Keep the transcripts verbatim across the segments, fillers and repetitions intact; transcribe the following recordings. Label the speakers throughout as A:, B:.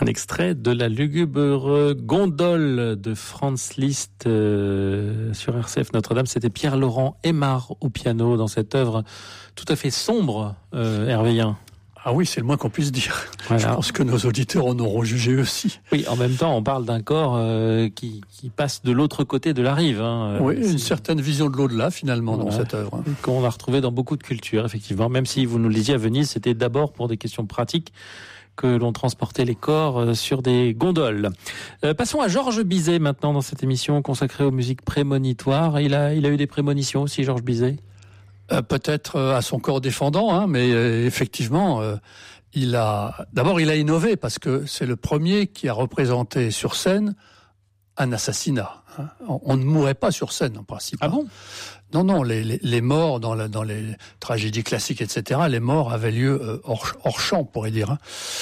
A: Un extrait de la lugubre gondole de Franz Liszt euh, sur R C F Notre-Dame. C'était Pierre-Laurent Aimard au piano dans cette œuvre tout à fait sombre, euh, Hervéien.
B: Ah oui, c'est le moins qu'on puisse dire.
A: Voilà.
B: Je pense que nos auditeurs en auront jugé aussi.
A: Oui, en même temps, on parle d'un corps euh, qui, qui passe de l'autre côté de la rive. Hein.
B: Oui,
A: c'est...
B: une certaine vision de l'au-delà, finalement,
A: voilà.
B: dans cette œuvre.
A: Qu'on a retrouvé dans beaucoup de cultures, effectivement. Même si, vous nous le disiez, à Venise, c'était d'abord pour des questions pratiques que l'on transportait les corps sur des gondoles. Euh, passons à Georges Bizet, maintenant, dans cette émission consacrée aux musiques prémonitoires. Il a, il a eu des prémonitions aussi, Georges Bizet ?
B: Euh, peut-être euh, à son corps défendant, hein, mais euh, effectivement, euh, il a. D'abord, il a innové parce que c'est le premier qui a représenté sur scène un assassinat. Hein. On, on ne mourait pas sur scène en principe.
A: Ah bon ?
B: Non, non. Les, les, les morts dans, la, dans les tragédies classiques, et cetera. Les morts avaient lieu euh, hors, hors champ, on pourrait dire. Hein.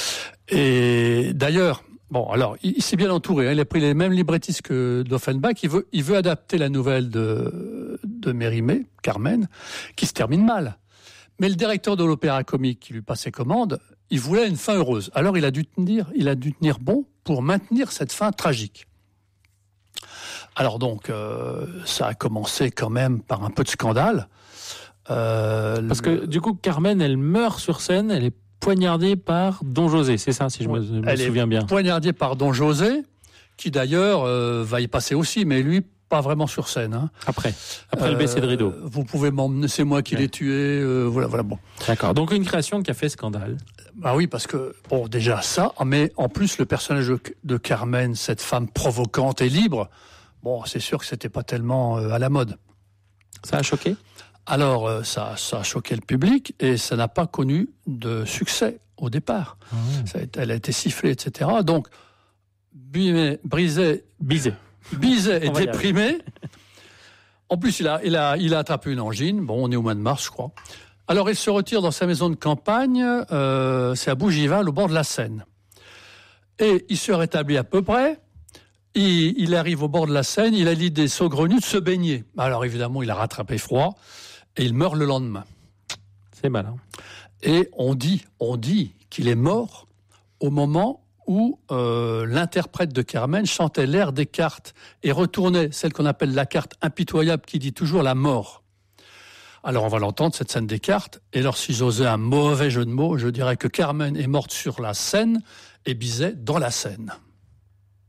B: Et d'ailleurs. Bon, alors, il, il s'est bien entouré. Hein. Il a pris les mêmes librettistes que d'Offenbach. Il veut, il veut adapter la nouvelle de, de Mérimée, Carmen, qui se termine mal. Mais le directeur de l'Opéra Comique qui lui passait commande, il voulait une fin heureuse. Alors, il a dû tenir, il a dû tenir bon pour maintenir cette fin tragique. Alors donc, euh, ça a commencé quand même par un peu de scandale. Euh,
A: Parce
B: le...
A: que du coup, Carmen, elle meurt sur scène. Elle est poignardée par Don José, c'est ça, si je me, me
B: Elle
A: souviens
B: est
A: bien.
B: Poignardée par Don José, qui d'ailleurs euh, va y passer aussi, mais lui, pas vraiment sur scène. Hein.
A: Après, après
B: euh,
A: le baisser de rideau.
B: Vous pouvez m'emmener, c'est moi qui ouais. l'ai tué, euh, voilà, voilà, bon.
A: D'accord, donc une création qui a fait scandale.
B: Bah oui, parce que, bon, déjà ça, mais en plus, le personnage de, de Carmen, cette femme provocante et libre, bon, c'est sûr que c'était pas tellement euh, à la mode.
A: Ça a choqué ?
B: Alors, euh, ça, ça a choqué le public et ça n'a pas connu de succès au départ. Mmh. Ça a été, elle a été sifflée, et cetera. Donc, Bizet, Bizet,
A: Bizet,
B: Bizet est déprimé. En plus, il a, il a, il a attrapé une angine. Bon, on est au mois de mars, je crois. Alors, il se retire dans sa maison de campagne. Euh, c'est à Bougival, au bord de la Seine. Et il se rétablit à peu près. Il, il arrive au bord de la Seine. Il a l'idée saugrenue de se baigner. Alors, évidemment, il a rattrapé froid. Et il meurt le lendemain.
A: C'est malin.
B: Et on dit, on dit qu'il est mort au moment où euh, l'interprète de Carmen chantait l'air des cartes et retournait celle qu'on appelle la carte impitoyable qui dit toujours la mort. Alors on va l'entendre, cette scène des cartes. Et alors si j'osais un mauvais jeu de mots, je dirais que Carmen est morte sur la scène et Bizet dans la Seine.